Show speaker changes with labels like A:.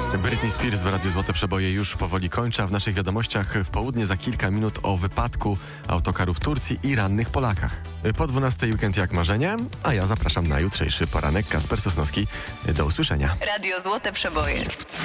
A: Britney Spears w Radiu Złote Przeboje już powoli kończy, a w naszych wiadomościach w południe za kilka minut o wypadku autokaru w Turcji i rannych Polakach. Po 12 weekend jak marzenie, a ja zapraszam na jutrzejszy poranek. Kacper Sosnowski. Do usłyszenia.
B: Radio Złote Przeboje.